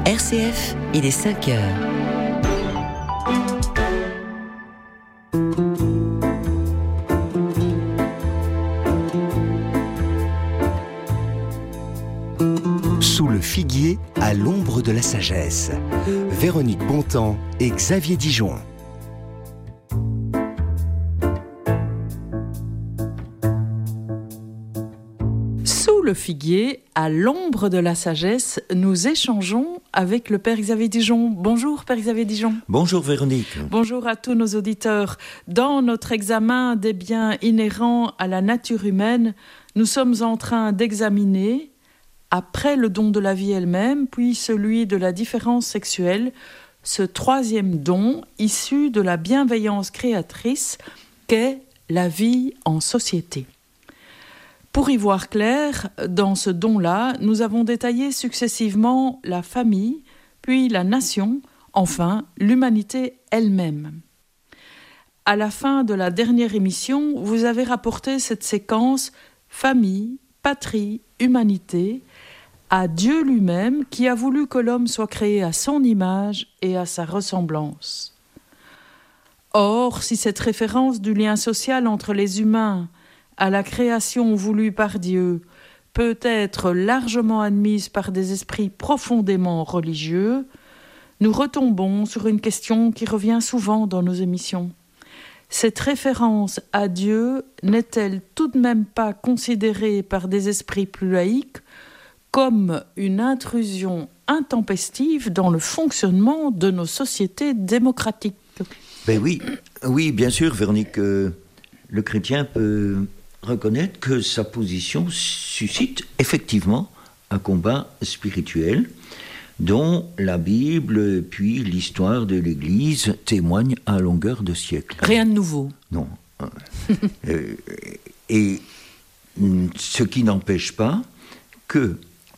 RCF, il est 5 heures. Sous le figuier, à l'ombre de la sagesse. Véronique Bontemps et Xavier Dijon. Sous le figuier, à l'ombre de la sagesse, nous échangeons avec le Père Xavier Dijon. Bonjour Père Xavier Dijon. Bonjour Véronique. Bonjour à tous nos auditeurs. Dans notre examen des biens inhérents à la nature humaine, nous sommes en train d'examiner, après le don de la vie elle-même, puis celui de la différence sexuelle, ce troisième don issu de la bienveillance créatrice qu'est la vie en société. Pour y voir clair, dans ce don-là, nous avons détaillé successivement la famille, puis la nation, enfin l'humanité elle-même. À la fin de la dernière émission, vous avez rapporté cette séquence famille, patrie, humanité, à Dieu lui-même qui a voulu que l'homme soit créé à son image et à sa ressemblance. Or, si cette référence du lien social entre les humains à la création voulue par Dieu peut être largement admise par des esprits profondément religieux, nous retombons sur une question qui revient souvent dans nos émissions. Cette référence à Dieu n'est-elle tout de même pas considérée par des esprits plus laïques comme une intrusion intempestive dans le fonctionnement de nos sociétés démocratiques? Ben oui, bien sûr, Véronique, le chrétien peut reconnaître que sa position suscite effectivement un combat spirituel dont la Bible puis l'histoire de l'Église témoignent à longueur de siècles. Rien de nouveau. Non. Et ce qui n'empêche pas que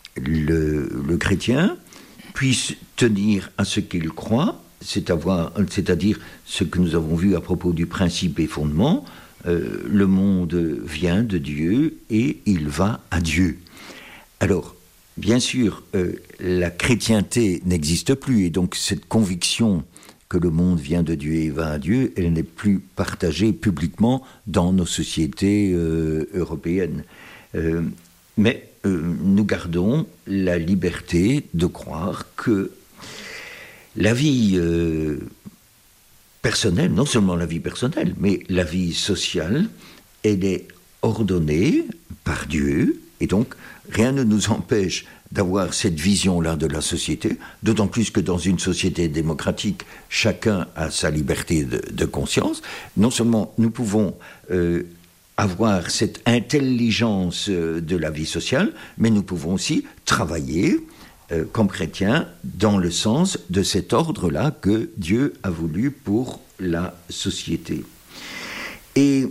le chrétien puisse tenir à ce qu'il croit, c'est-à-dire ce que nous avons vu à propos du principe et fondement. Le monde vient de Dieu et il va à Dieu. Alors, bien sûr, la chrétienté n'existe plus et donc cette conviction que le monde vient de Dieu et va à Dieu, elle n'est plus partagée publiquement dans nos sociétés européennes. Mais nous gardons la liberté de croire que la vie personnelle, non seulement la vie personnelle, mais la vie sociale, elle est ordonnée par Dieu, et donc rien ne nous empêche d'avoir cette vision-là de la société, d'autant plus que dans une société démocratique, chacun a sa liberté de conscience. Non seulement nous pouvons avoir cette intelligence de la vie sociale, mais nous pouvons aussi travailler comme chrétiens dans le sens de cet ordre-là que Dieu a voulu pour la société. Et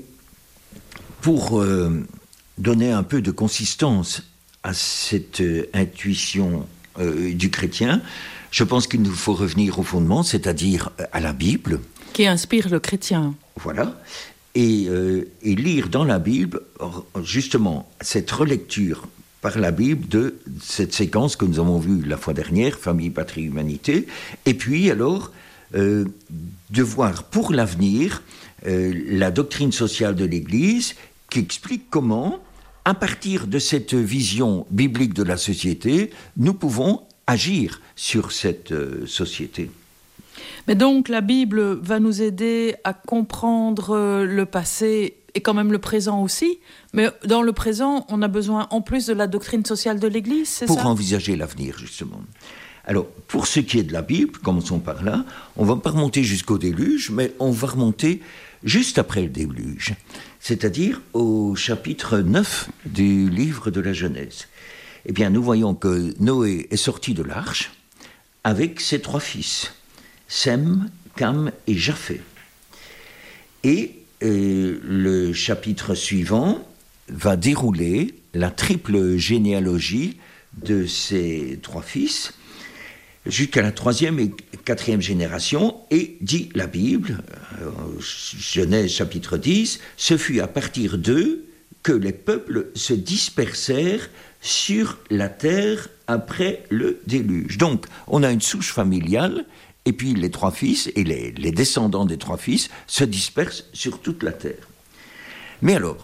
pour donner un peu de consistance à cette intuition du chrétien, je pense qu'il nous faut revenir au fondement, c'est-à-dire à la Bible. Qui inspire le chrétien. Voilà. Et lire dans la Bible, justement, cette relecture par la Bible de cette séquence que nous avons vue la fois dernière, famille, patrie, humanité, et puis alors de voir pour l'avenir la doctrine sociale de l'Église qui explique comment, à partir de cette vision biblique de la société, nous pouvons agir sur cette société. Mais donc la Bible va nous aider à comprendre le passé et quand même le présent aussi. Mais dans le présent, on a besoin en plus de la doctrine sociale de l'Église, c'est ça ? Pour envisager l'avenir, justement. Alors, pour ce qui est de la Bible, commençons par là, on ne va pas remonter jusqu'au déluge, mais on va remonter juste après le déluge, c'est-à-dire au chapitre 9 du livre de la Genèse. Eh bien, nous voyons que Noé est sorti de l'arche avec ses 3 fils, Sem, Cam et Japheth. Et le chapitre suivant va dérouler la triple généalogie de ces 3 fils jusqu'à la 3e et 4e génération, et dit la Bible, Genèse chapitre 10, ce fut à partir d'eux que les peuples se dispersèrent sur la terre après le déluge. Donc, on a une souche familiale, et puis les 3 fils et les descendants des 3 fils se dispersent sur toute la terre. Mais alors,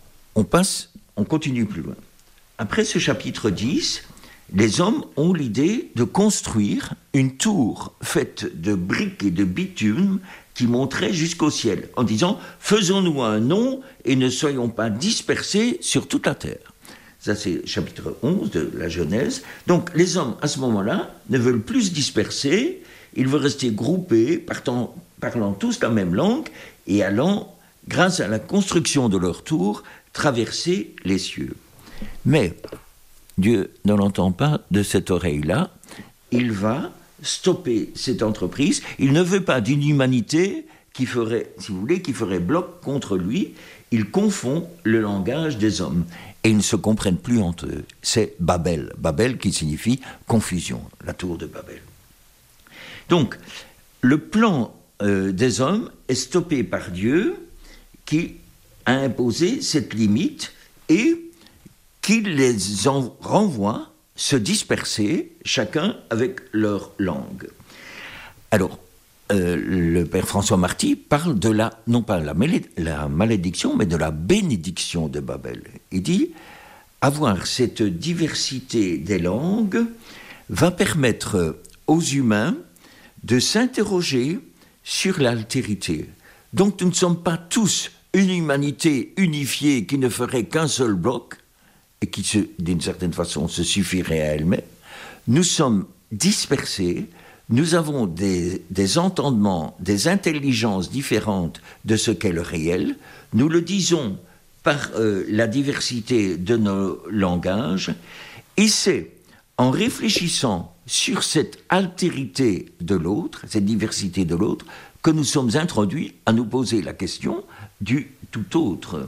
on continue plus loin. Après ce chapitre 10, les hommes ont l'idée de construire une tour faite de briques et de bitume qui monterait jusqu'au ciel, en disant « Faisons-nous un nom et ne soyons pas dispersés sur toute la terre ». Ça, c'est chapitre 11 de la Genèse. Donc, les hommes, à ce moment-là, ne veulent plus se disperser, ils veulent rester groupés, parlant tous la même langue, et allant, grâce à la construction de leur tour, traverser les cieux. Mais Dieu ne l'entend pas de cette oreille-là, il va stopper cette entreprise, il ne veut pas d'une humanité qui ferait, si vous voulez, qui ferait bloc contre lui, il confond le langage des hommes, et ils ne se comprennent plus entre eux. C'est Babel, Babel qui signifie confusion, la tour de Babel. Donc, le plan des hommes est stoppé par Dieu, qui a imposé cette limite, et qui les renvoie se disperser, chacun avec leur langue. Alors, le père François Marty parle de non pas la malédiction, mais de la bénédiction de Babel. Il dit, avoir cette diversité des langues va permettre aux humains de s'interroger sur l'altérité. Donc nous ne sommes pas tous une humanité unifiée qui ne ferait qu'un seul bloc, et qui, d'une certaine façon, se suffirait à elle-même. Nous sommes dispersés, nous avons des entendements, des intelligences différentes de ce qu'est le réel. Nous le disons par la diversité de nos langages, et c'est en réfléchissant sur cette altérité de l'autre, cette diversité de l'autre, que nous sommes introduits à nous poser la question du tout autre.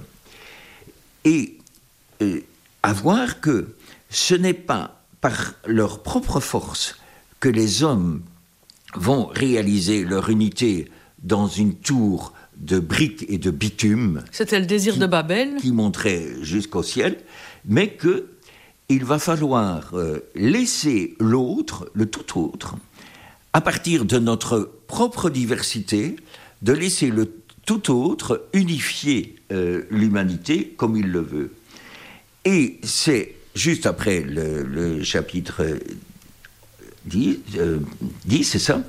Et à voir que ce n'est pas par leur propre force que les hommes vont réaliser leur unité dans une tour de briques et de bitume. C'était le désir de Babel. Qui monterait jusqu'au ciel, mais qu'il va falloir laisser l'autre, le tout autre, à partir de notre propre diversité, de laisser le tout autre unifier l'humanité comme il le veut. Et c'est juste après le chapitre 10, c'est ça,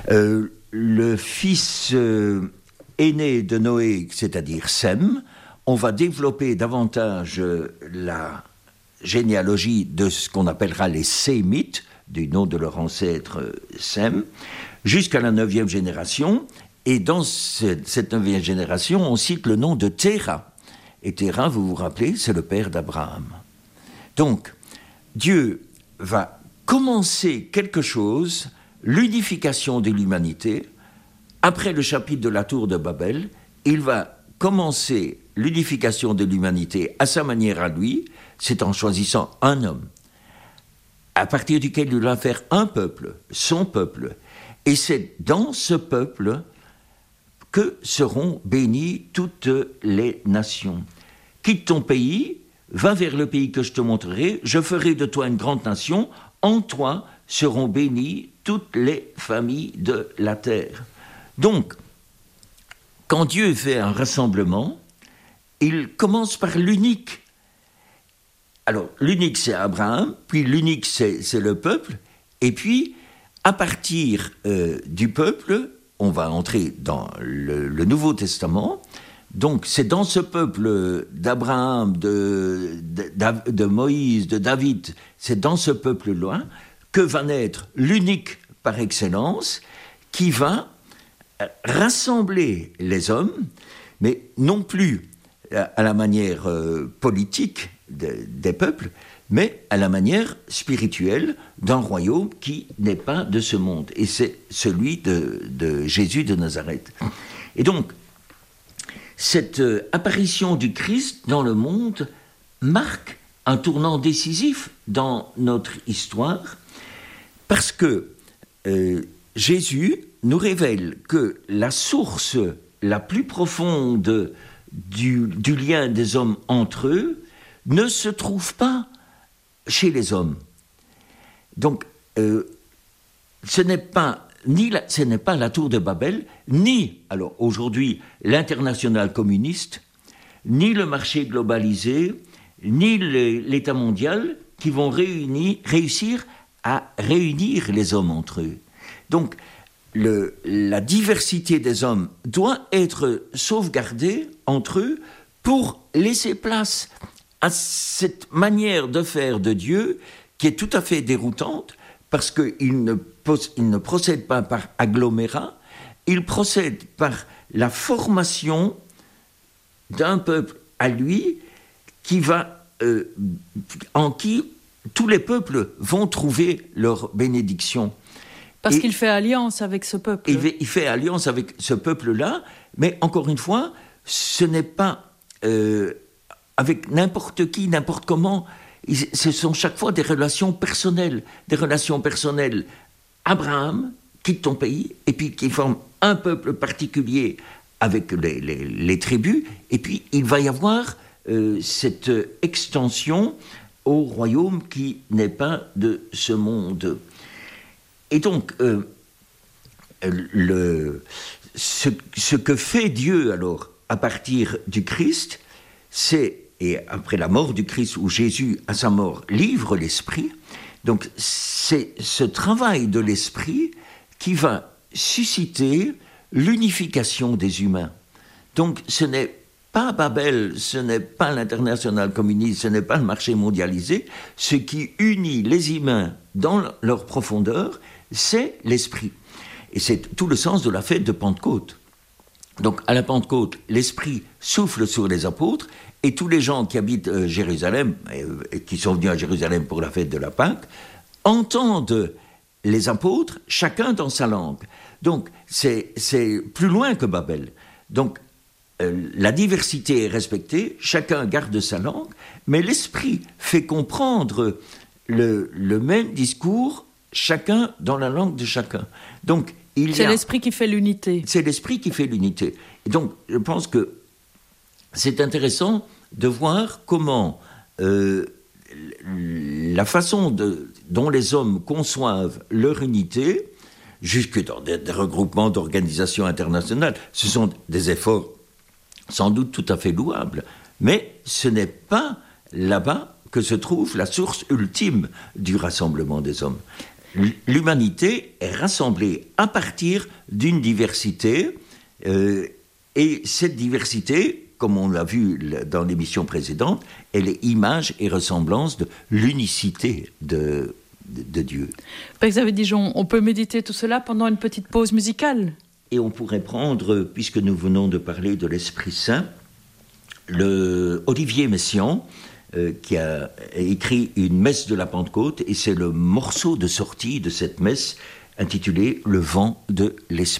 le fils aîné de Noé, c'est-à-dire Sem, on va développer davantage la généalogie de ce qu'on appellera les Sémites, du nom de leur ancêtre Sem, jusqu'à la 9e génération. Et dans cette 9e génération, on cite le nom de Téra. Et Téra, vous vous rappelez, c'est le père d'Abraham. Donc, Dieu va commencer quelque chose, l'unification de l'humanité. Après le chapitre de la tour de Babel, il va commencer l'unification de l'humanité à sa manière à lui, c'est en choisissant un homme, à partir duquel il va faire un peuple, son peuple. Et c'est dans ce peuple que seront bénies toutes les nations. Quitte ton pays, va vers le pays que je te montrerai, je ferai de toi une grande nation, en toi seront bénies toutes les familles de la terre. Donc, quand Dieu fait un rassemblement, il commence par l'unique. Alors, l'unique c'est Abraham, puis l'unique c'est le peuple, et puis, à partir du peuple, on va entrer dans le Nouveau Testament. Donc, c'est dans ce peuple d'Abraham, de Moïse, de David, c'est dans ce peuple-là que va naître l'unique par excellence qui va rassembler les hommes, mais non plus à la manière politique des peuples, mais à la manière spirituelle d'un royaume qui n'est pas de ce monde. Et c'est celui de Jésus de Nazareth. Et donc, cette apparition du Christ dans le monde marque un tournant décisif dans notre histoire, parce que Jésus nous révèle que la source la plus profonde du lien des hommes entre eux ne se trouve pas chez les hommes, Donc, ce n'est pas la tour de Babel, ni, alors aujourd'hui, l'international communiste, ni le marché globalisé, ni l'État mondial qui vont réussir à réunir les hommes entre eux. Donc, la diversité des hommes doit être sauvegardée entre eux pour laisser place à cette manière de faire de Dieu qui est tout à fait déroutante parce qu'il ne procède pas par agglomérat, il procède par la formation d'un peuple à lui en qui tous les peuples vont trouver leur bénédiction. Parce qu'il fait alliance avec ce peuple. Il fait alliance avec ce peuple-là, mais encore une fois, ce n'est pas avec n'importe qui, n'importe comment. Ce sont chaque fois des relations personnelles. Abraham quitte ton pays, et puis qui forme un peuple particulier avec les tribus, et puis il va y avoir cette extension au royaume qui n'est pas de ce monde. Et donc, ce que fait Dieu alors à partir du Christ, et après la mort du Christ où Jésus à sa mort livre l'Esprit, donc c'est ce travail de l'Esprit qui va susciter l'unification des humains. Donc ce n'est pas Babel, ce n'est pas l'international communiste, ce n'est pas le marché mondialisé. Ce qui unit les humains dans leur profondeur, c'est l'Esprit. Et c'est tout le sens de la fête de Pentecôte. Donc à la Pentecôte, l'Esprit souffle sur les apôtres, et tous les gens qui habitent Jérusalem, et qui sont venus à Jérusalem pour la fête de la Pâque, entendent les apôtres, chacun dans sa langue. Donc c'est plus loin que Babel. Donc la diversité est respectée, chacun garde sa langue, mais l'Esprit fait comprendre le même discours, chacun dans la langue de chacun. Donc c'est l'Esprit qui fait l'unité. C'est l'Esprit qui fait l'unité. Et donc je pense que c'est intéressant de voir comment la façon dont les hommes conçoivent leur unité, jusque dans des regroupements d'organisations internationales, ce sont des efforts sans doute tout à fait louables, mais ce n'est pas là-bas que se trouve la source ultime du rassemblement des hommes. L'humanité est rassemblée à partir d'une diversité, et cette diversité, comme on l'a vu dans l'émission précédente, elle est image et ressemblance de l'unicité de Dieu. Père Xavier Dijon, on peut méditer tout cela pendant une petite pause musicale ? Et on pourrait prendre, puisque nous venons de parler de l'Esprit Saint, Olivier Messiaen, qui a écrit une messe de la Pentecôte, et c'est le morceau de sortie de cette messe intitulée « Le vent de l'Esprit ».